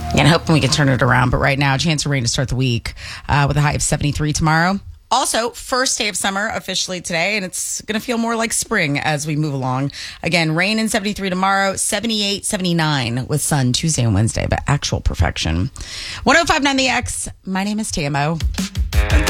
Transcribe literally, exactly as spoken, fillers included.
Yeah, and hoping we can turn it around. But right now, chance of rain to start the week uh, with a high of seventy-three tomorrow. Also, first day of summer officially today, and it's going to feel more like spring as we move along. Again, rain and seventy-three tomorrow, seventy-eight, seventy-nine with sun Tuesday and Wednesday, but actual perfection. one oh five point nine The X, my name is T M O.